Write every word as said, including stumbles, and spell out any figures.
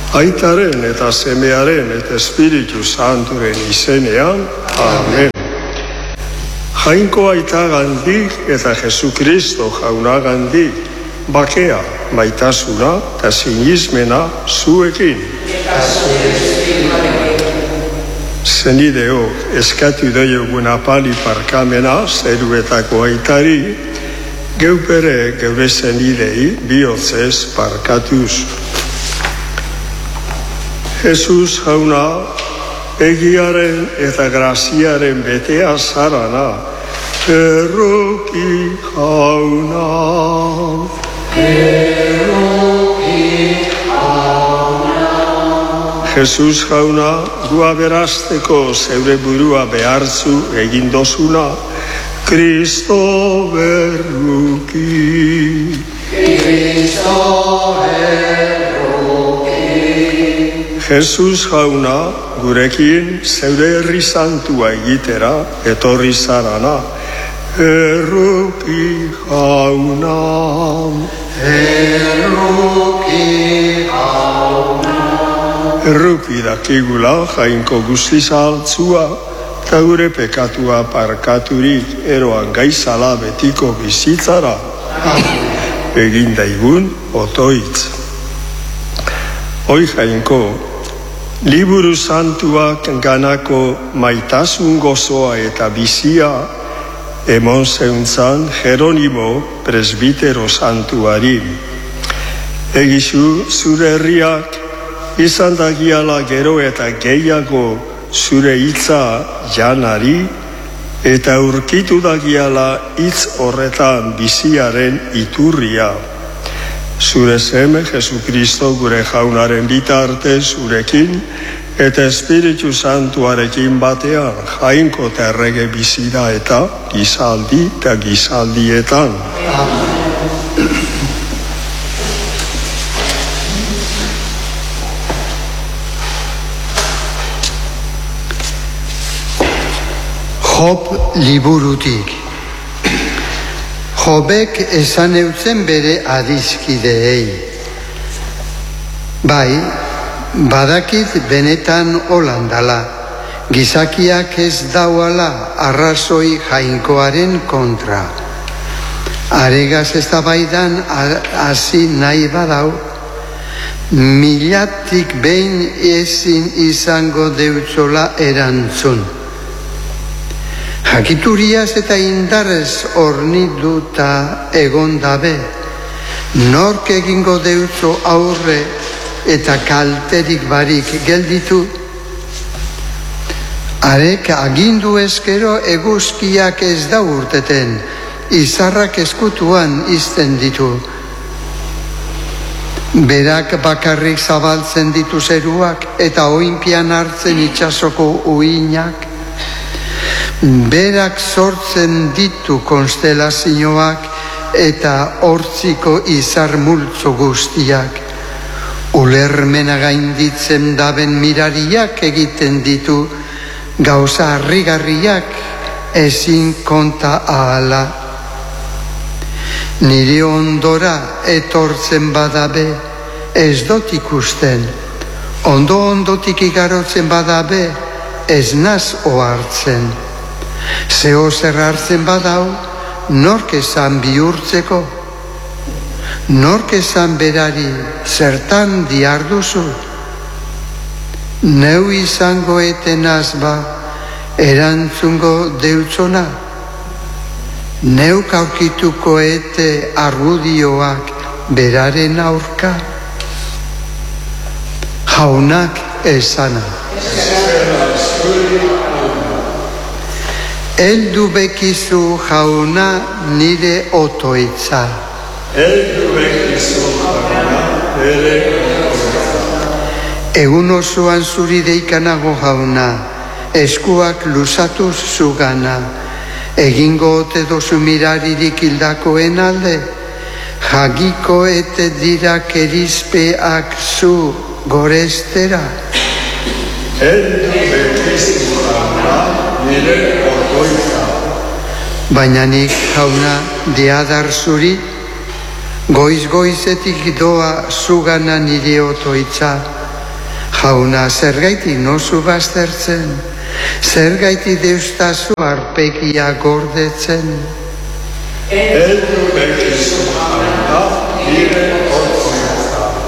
Aitaren eta semearen eta Espiritu Santuren izenean. Amen. Jainko aitagandik eta Jesukristo jaunagandik, bakea, maitasuna eta sinismena zuekin. Zenideok, eskatu diogun apali parkamena zeruetako aitari, geupere geure zenidei bihotzez parkatuz. Jesus jauna, egiaren eta graziaren betea zarana, erroki jauna. Erroki jauna. Jesus jauna, gu aberasteko zeure burua behartzu egin dozuna, Kristo berruki. Kristo berruki. Jesus jauna, gurekin zeure herri santua egitera etorri zarana, erruki jauna. Erruki jauna. Erruki dakigula jainko guztiz altzua, eta gure pekatua parkaturik eroan gaizala betiko bizitzara. Egin daigun otoitz. Hoi jainko, liburu santuak ganako maitasun gozoa eta bizia emon zeuntzan Jeronimo presbitero santuari. Egizu zure herriak izan dagiala gero eta gehiago zure hitza janari eta urkitu dagiala hitz horretan biziaren iturria. Zure seme Jesukristo gure jaunaren bitarte zurekin eta Espiritu Santuarekin batean jainko eta errege bizira eta gizaldi eta gizaldietan. Job liburutik. Jobek esan eutzen bere adiskideei. Bai, badakit benetan holandala, gizakiak ez dauala arrazoi jainkoaren kontra. Aregaz eztabaidan hasi nahi badau, milatik behin ezin izango deutzola erantzun. Jakituriaz eta indarrez hornituta egon dabe, nork egingo deutzo aurre eta kalterik barik gelditu, arek agindu ezkero eguzkiak ez da urteten, izarrak eskutuan izten ditu. Berak bakarrik zabaltzen ditu zeruak eta oinpian hartzen itsasoko uinak, berak sortzen ditu konstelazioak eta hortziko izar multzo guztiak. Ulermena gainditzen daben mirariak egiten ditu gauza harrigarriak ezin konta ahala. Nire ondora etortzen badabe ez dot ikusten, ondo ondotik igarotzen badabe ez naz ohartzen. Zeo zer hartzen badau, nork esan bihurtzeko, nork esan berari zertan diarduzu. Neu izango eten azba, erantzungo deutzona, neu aurkituko ete argudioak beraren aurka. Jaunak esana. Eldu bekizu jauna nire otoitza. Eldu bekizu jauna nire otoitza. Egun osoan zuri deikanago jauna, eskuak luzatuz zugana. Egingo ote dozu miraririk hildakoen alde, jagiko ete dirak erizpeak zu gorestera. Eldu bekizu jauna nire otoitza. Baina nik jauna diadar zuri, goiz goizetik doa zugana nire otoitza, Jauna, zergaiti nozu baztertzen, zergaiti deustazu arpegia gordetzen. Heldu gaitezu jauna,